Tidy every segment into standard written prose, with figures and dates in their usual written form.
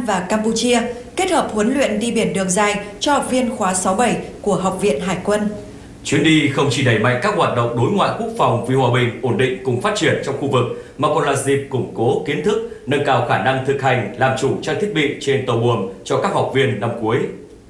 và Campuchia, kết hợp huấn luyện đi biển đường dài cho học viên khóa 67 của Học viện Hải quân. Chuyến đi không chỉ đẩy mạnh các hoạt động đối ngoại quốc phòng vì hòa bình, ổn định cùng phát triển trong khu vực, mà còn là dịp củng cố kiến thức, nâng cao khả năng thực hành, làm chủ trang thiết bị trên tàu buồm cho các học viên năm cuối.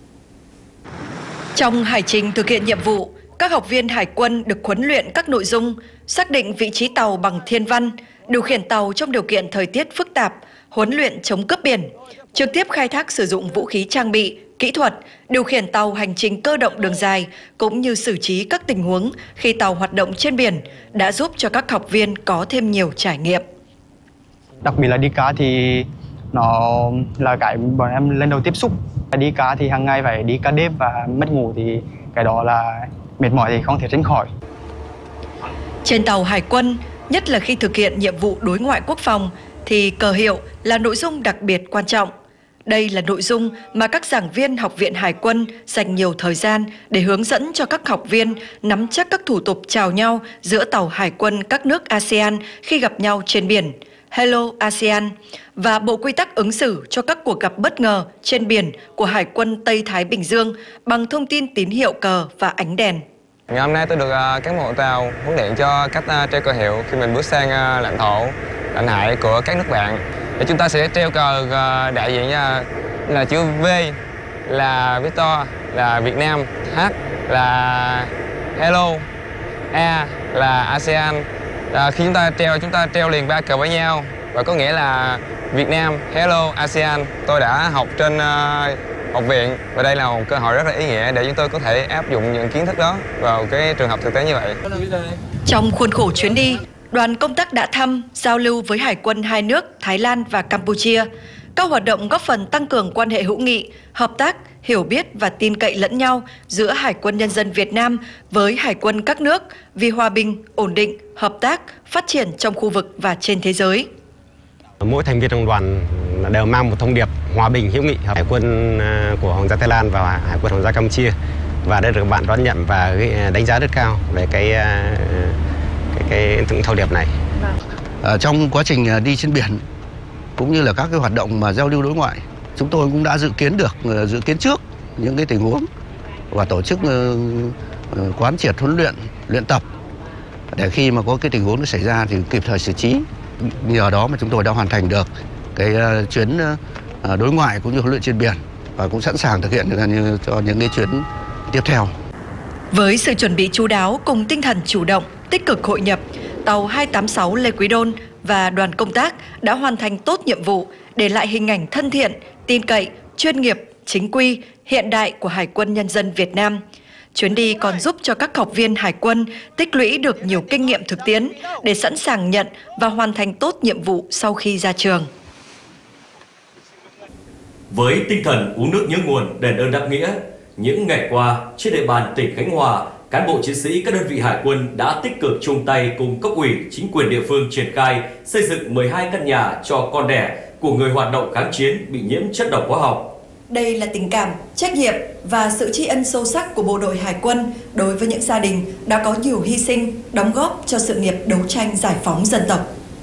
Trong hải trình thực hiện nhiệm vụ, các học viên Hải quân được huấn luyện các nội dung xác định vị trí tàu bằng thiên văn, điều khiển tàu trong điều kiện thời tiết phức tạp, huấn luyện chống cướp biển, trực tiếp khai thác sử dụng vũ khí trang bị, kỹ thuật, điều khiển tàu hành trình cơ động đường dài, cũng như xử trí các tình huống khi tàu hoạt động trên biển, đã giúp cho các học viên có thêm nhiều trải nghiệm. Đặc biệt là đi cá thì nó là cái bọn em lần đầu tiếp xúc. Đi cá thì hàng ngày phải đi cá đêm và mất ngủ thì cái đó là mệt mỏi thì không thể tránh khỏi. Trên tàu Hải quân, nhất là khi thực hiện nhiệm vụ đối ngoại quốc phòng, thì cờ hiệu là nội dung đặc biệt quan trọng. Đây là nội dung mà các giảng viên Học viện Hải quân dành nhiều thời gian để hướng dẫn cho các học viên nắm chắc các thủ tục chào nhau giữa tàu Hải quân các nước ASEAN khi gặp nhau trên biển, Hello ASEAN, và bộ quy tắc ứng xử cho các cuộc gặp bất ngờ trên biển của Hải quân Tây Thái Bình Dương bằng thông tin tín hiệu cờ và ánh đèn. Ngày hôm nay tôi được cán bộ tàu huấn luyện cho cách treo cờ hiệu khi mình bước sang lãnh hải của các nước bạn. Để chúng ta sẽ treo cờ đại diện là chữ V là Victor là Việt Nam, H là Hello, A là ASEAN. Khi chúng ta treo liền ba cờ với nhau và có nghĩa là Việt Nam, Hello, ASEAN. Tôi đã học trên học viện và đây là một cơ hội rất là ý nghĩa để chúng tôi có thể áp dụng những kiến thức đó vào cái trường học thực tế như vậy. Trong khuôn khổ chuyến đi, đoàn công tác đã thăm, giao lưu với Hải quân hai nước Thái Lan và Campuchia. Các hoạt động góp phần tăng cường quan hệ hữu nghị, hợp tác, hiểu biết và tin cậy lẫn nhau giữa Hải quân Nhân dân Việt Nam với Hải quân các nước vì hòa bình, ổn định, hợp tác, phát triển trong khu vực và trên thế giới. Mỗi thành viên trong đoàn đều mang một thông điệp hòa bình, hữu nghị. Hải quân của Hoàng gia Thái Lan và Hải quân Hoàng gia Campuchia và đã được bạn đón nhận và đánh giá rất cao về cái thông điệp này. Trong quá trình đi trên biển cũng như là các cái hoạt động mà giao lưu đối ngoại, chúng tôi cũng đã dự kiến trước những cái tình huống và tổ chức quán triệt huấn luyện, luyện tập để khi mà có cái tình huống nó xảy ra thì kịp thời xử trí. Nhờ đó mà chúng tôi đã hoàn thành được cái chuyến đối ngoại cũng như huấn luyện trên biển và cũng sẵn sàng thực hiện cho những cái chuyến tiếp theo. Với sự chuẩn bị chu đáo cùng tinh thần chủ động, tích cực hội nhập, tàu 286 Lê Quý Đôn và đoàn công tác đã hoàn thành tốt nhiệm vụ, để lại hình ảnh thân thiện, tin cậy, chuyên nghiệp, chính quy, hiện đại của Hải quân Nhân dân Việt Nam. Chuyến đi còn giúp cho các học viên Hải quân tích lũy được nhiều kinh nghiệm thực tiễn để sẵn sàng nhận và hoàn thành tốt nhiệm vụ sau khi ra trường. Với tinh thần uống nước nhớ nguồn, đền ơn đáp nghĩa, những ngày qua trên địa bàn tỉnh Khánh Hòa, cán bộ chiến sĩ các đơn vị Hải quân đã tích cực chung tay cùng cấp ủy, chính quyền địa phương triển khai xây dựng 12 căn nhà cho con đẻ của người hoạt động kháng chiến bị nhiễm chất độc hóa học. Đây là tình cảm, trách nhiệm và sự tri ân sâu sắc của bộ đội Hải quân đối với những gia đình đã có nhiều hy sinh, đóng góp cho sự nghiệp đấu tranh giải phóng dân tộc.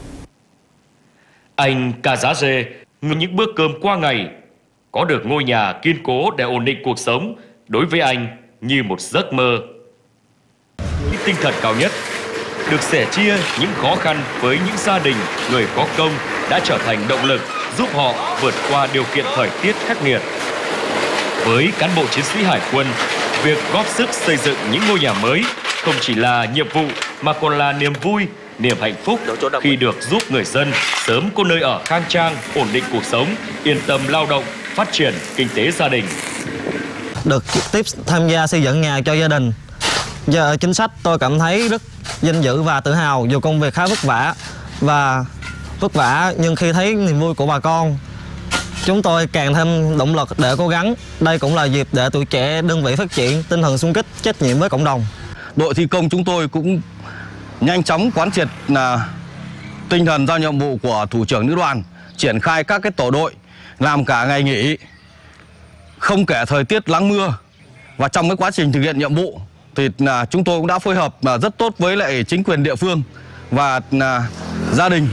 Anh Cà Giá Dê, những bữa cơm qua ngày, có được ngôi nhà kiên cố để ổn định cuộc sống, đối với anh như một giấc mơ. Tinh thần cao nhất, được sẻ chia những khó khăn với những gia đình, người có công đã trở thành động lực giúp họ vượt qua điều kiện thời tiết khắc nghiệt. Với cán bộ chiến sĩ Hải quân, việc góp sức xây dựng những ngôi nhà mới không chỉ là nhiệm vụ mà còn là niềm vui, niềm hạnh phúc khi được giúp người dân sớm có nơi ở khang trang, ổn định cuộc sống, yên tâm lao động, phát triển kinh tế gia đình. Được trực tiếp tham gia xây dựng nhà cho gia đình. Giờ chính sách tôi cảm thấy rất vinh dự và tự hào, dù công việc khá vất vả nhưng khi thấy niềm vui của bà con, chúng tôi càng thêm động lực để cố gắng. Đây cũng là dịp để tuổi trẻ đơn vị phát triển tinh thần xung kích, trách nhiệm với cộng đồng. Đội thi công chúng tôi cũng nhanh chóng quán triệt là tinh thần giao nhiệm vụ của thủ trưởng lữ đoàn, triển khai các cái tổ đội làm cả ngày nghỉ, không kể thời tiết nắng mưa. Và trong cái quá trình thực hiện nhiệm vụ thì chúng tôi cũng đã phối hợp rất tốt với lại chính quyền địa phương và gia đình